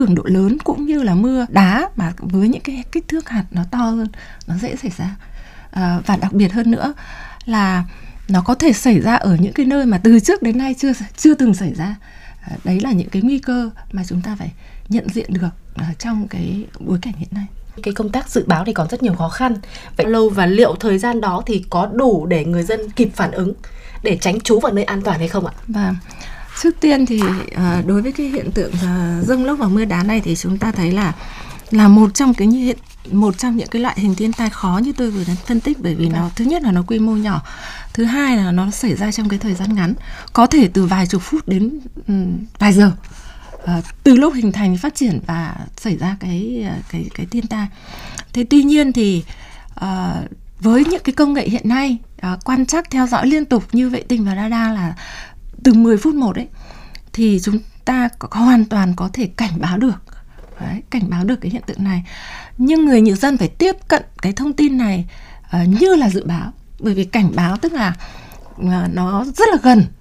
cường độ lớn cũng như là mưa đá mà với những cái kích thước hạt nó to hơn, nó dễ xảy ra. Và đặc biệt hơn nữa là nó có thể xảy ra ở những cái nơi mà từ trước đến nay chưa từng xảy ra. Đấy là những cái nguy cơ mà chúng ta phải nhận diện được trong cái bối cảnh hiện nay. Cái công tác dự báo thì còn rất nhiều khó khăn. Vậy lâu và liệu thời gian đó thì có đủ để người dân kịp phản ứng để tránh trú vào nơi an toàn hay không ạ? Và trước tiên thì đối với cái hiện tượng dông lốc và mưa đá này thì chúng ta thấy là một trong những cái loại hình thiên tai khó như tôi vừa phân tích, bởi vì nó thứ nhất là nó quy mô nhỏ, thứ hai là nó xảy ra trong cái thời gian ngắn, có thể từ vài chục phút đến vài giờ từ lúc hình thành, phát triển và xảy ra cái thiên tai. Thế tuy nhiên thì với những cái công nghệ hiện nay quan trắc theo dõi liên tục như vệ tinh và radar là từng 10 phút một ấy, thì chúng ta hoàn toàn có thể cảnh báo được. Đấy, cảnh báo được cái hiện tượng này. Nhưng người dân phải tiếp cận cái thông tin này như là dự báo. Bởi vì cảnh báo tức là nó rất là gần,